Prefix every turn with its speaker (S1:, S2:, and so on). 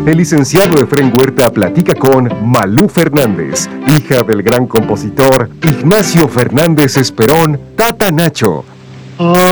S1: El licenciado Efrén Huerta platica con Malú Fernández, hija del gran compositor Ignacio Fernández Esperón, Tata Nacho.